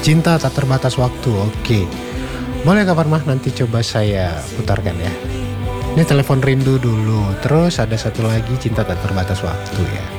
Cinta Tak Terbatas Waktu. Oke. Boleh Kak Farmah, nanti coba saya putarkan ya. Ini Telepon Rindu dulu. Terus ada satu lagi Cinta Tak Terbatas Waktu ya.